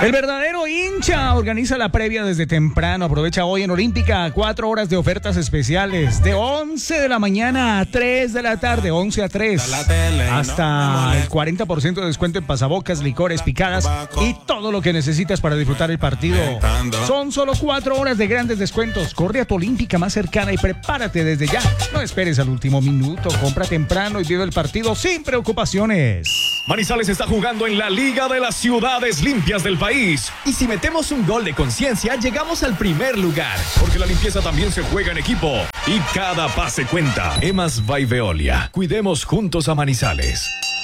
El verdadero hincha organiza la previa desde temprano. Aprovecha hoy en Olímpica 4 horas de ofertas especiales. De 11 de la mañana a 3 de la tarde, 11 a 3. Hasta el 40% de descuento en pasabocas, licores, picadas y todo lo que necesitas para disfrutar el partido. Son solo 4 horas de grandes descuentos. Corre a tu Olímpica más cercana y prepárate desde ya. No esperes al último minuto. Compra temprano y vive el partido sin preocupaciones. Manizales está jugando en la Liga de las Ciudades Limpias del país. Y si metemos un gol de conciencia, llegamos al primer lugar. Porque la limpieza también se juega en equipo. Y cada pase cuenta. Emas by Veolia. Cuidemos juntos a Manizales.